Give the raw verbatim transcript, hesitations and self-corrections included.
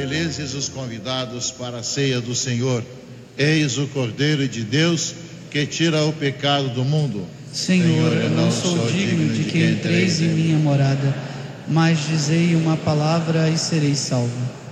felizes os convidados para a ceia do Senhor. Eis o Cordeiro de Deus que tira o pecado do mundo. Senhor, eu não sou digno de que entreis em minha morada, mas dizei uma palavra e serei salvo.